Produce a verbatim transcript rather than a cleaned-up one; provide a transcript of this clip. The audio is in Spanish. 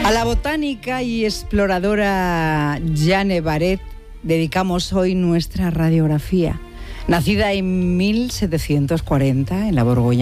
A la botánica y exploradora Jane Barret dedicamos hoy nuestra radiografía. Nacida en mil setecientos cuarenta en la Borgoña